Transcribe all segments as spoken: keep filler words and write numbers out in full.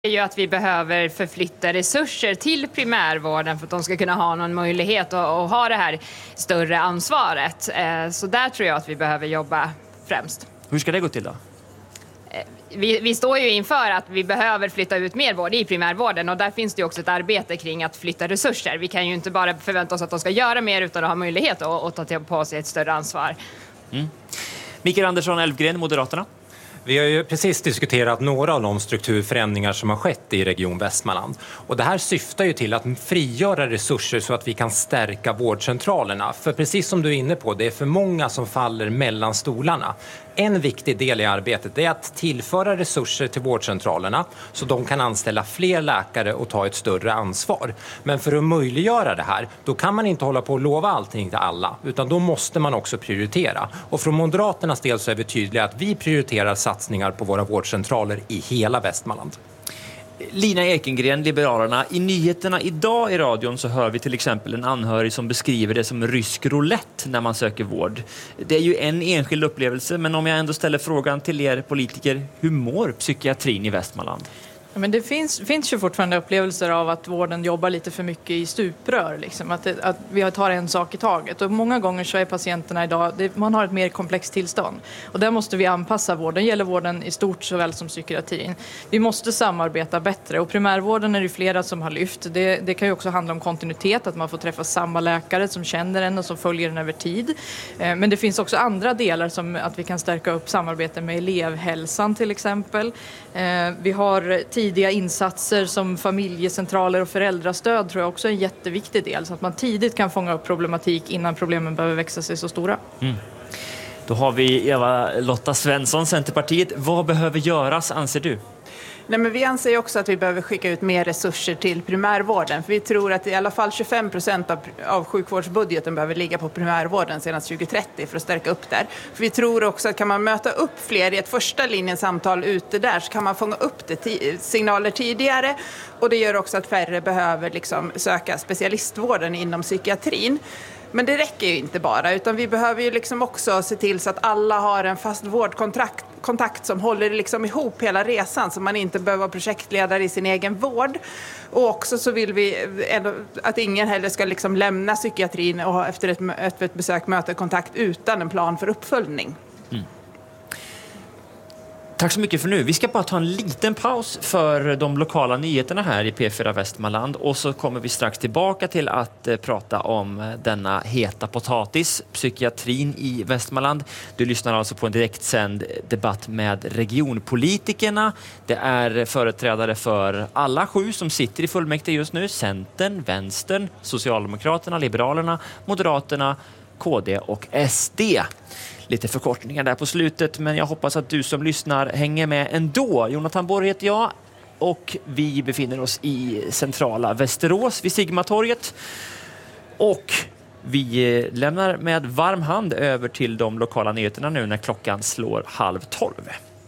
är ju att vi behöver förflytta resurser till primärvården för att de ska kunna ha någon möjlighet att, att ha det här större ansvaret. Så där tror jag att vi behöver jobba främst. Hur ska det gå till då? Vi, vi står ju inför att vi behöver flytta ut mer vård i primärvården, och där finns det ju också ett arbete kring att flytta resurser. Vi kan ju inte bara förvänta oss att de ska göra mer utan att ha möjlighet att, att ta på sig ett större ansvar. Mm. Mikael Andersson Elfgren, Moderaterna. Vi har ju precis diskuterat några av de strukturförändringar som har skett i Region Västmanland. Och det här syftar ju till att frigöra resurser så att vi kan stärka vårdcentralerna. För precis som du är inne på, det är för många som faller mellan stolarna. En viktig del i arbetet är att tillföra resurser till vårdcentralerna så de kan anställa fler läkare och ta ett större ansvar. Men för att möjliggöra det här, då kan man inte hålla på att lova allting till alla, utan då måste man också prioritera. Och från Moderaternas del så är vi tydliga att vi prioriterar satsningar på våra vårdcentraler i hela Västmanland. Lina Ekengren, Liberalerna. I nyheterna idag i radion så hör vi till exempel en anhörig som beskriver det som rysk roulette när man söker vård. Det är ju en enskild upplevelse, men om jag ändå ställer frågan till er politiker, hur mår psykiatrin i Västmanland? Ja, men det finns, finns ju fortfarande upplevelser av att vården jobbar lite för mycket i stuprör. Liksom. Att, det, att vi tar en sak i taget. Och många gånger så är patienterna idag, det, man har ett mer komplext tillstånd. Och där måste vi anpassa vården. Det gäller vården i stort såväl som psykiatrin. Vi måste samarbeta bättre. Och primärvården är det flera som har lyft. Det, det kan ju också handla om kontinuitet. Att man får träffa samma läkare som känner en och som följer den över tid. Eh, men det finns också andra delar som att vi kan stärka upp samarbete med elevhälsan till exempel. Eh, vi har tidiga insatser som familjecentraler och föräldrastöd tror jag också är en jätteviktig del, så att man tidigt kan fånga upp problematik innan problemen behöver växa sig så stora. Mm. Då har vi Eva-Lotta Svensson, Centerpartiet. Vad behöver göras, anser du? Nej, men vi anser också att vi behöver skicka ut mer resurser till primärvården. För vi tror att i alla fall tjugofem procent av, av sjukvårdsbudgeten behöver ligga på primärvården senast tjugo trettio för att stärka upp där. För vi tror också att kan man möta upp fler i ett första linjens samtal ute där, så kan man fånga upp det t- signaler tidigare. Och det gör också att färre behöver liksom söka specialistvården inom psykiatrin. Men det räcker ju inte bara, utan vi behöver ju liksom också se till så att alla har en fast vårdkontakt kontakt som håller liksom ihop hela resan, så man inte behöver vara projektledare i sin egen vård. Och också så vill vi att ingen heller ska liksom lämna psykiatrin och efter ett, efter ett besök möta kontakt utan en plan för uppföljning. Mm. Tack så mycket för nu. Vi ska bara ta en liten paus för de lokala nyheterna här i P fyra Västmanland, och så kommer vi strax tillbaka till att eh, prata om denna heta potatis, psykiatrin i Västmanland. Du lyssnar alltså på en direktsänd debatt med regionpolitikerna. Det är företrädare för alla sju som sitter i fullmäktige just nu: Centern, Vänstern, Socialdemokraterna, Liberalerna, Moderaterna, K D och S D. Lite förkortningar där på slutet, men jag hoppas att du som lyssnar hänger med ändå. Jonathan Borg heter jag och vi befinner oss i centrala Västerås vid Sigmatorget. Och vi lämnar med varm hand över till de lokala nyheterna nu när klockan slår halv tolv.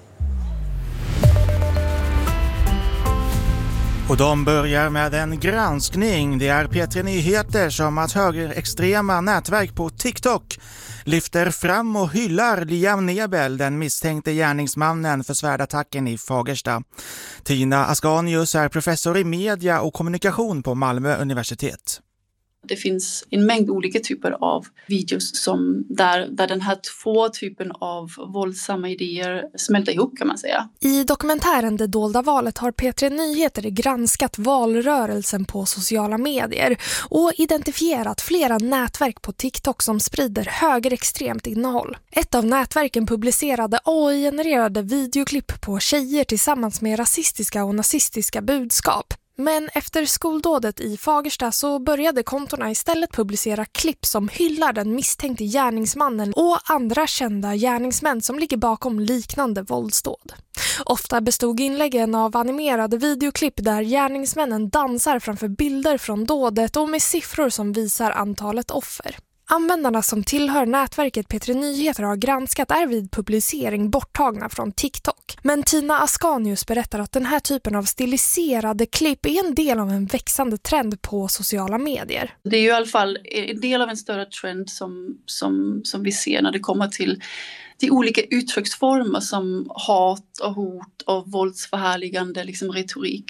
Och de börjar med en granskning. Det är P tre Nyheter som att högerextrema nätverk på TikTok lyfter fram och hyllar Liam Nebel, den misstänkte gärningsmannen för svärdattacken i Fagersta. Tina Ascanius är professor i media och kommunikation på Malmö universitet. Det finns en mängd olika typer av videos som där, där den här två typen av våldsamma idéer smälter ihop, kan man säga. I dokumentären Det dolda valet har P tre Nyheter granskat valrörelsen på sociala medier och identifierat flera nätverk på TikTok som sprider högerextremt innehåll. Ett av nätverken publicerade A I-genererade videoklipp på tjejer tillsammans med rasistiska och nazistiska budskap. Men efter skoldådet i Fagersta så började kontorna istället publicera klipp som hyllar den misstänkte gärningsmannen och andra kända gärningsmän som ligger bakom liknande våldsdåd. Ofta bestod inläggen av animerade videoklipp där gärningsmännen dansar framför bilder från dådet och med siffror som visar antalet offer. Användarna som tillhör nätverket P tre Nyheter har granskat är vid publicering borttagna från TikTok. Men Tina Ascanius berättar att den här typen av stiliserade klipp är en del av en växande trend på sociala medier. Det är ju i alla fall en del av en större trend som, som, som vi ser när det kommer till de olika uttrycksformer som hat och hot och våldsförhärligande liksom retorik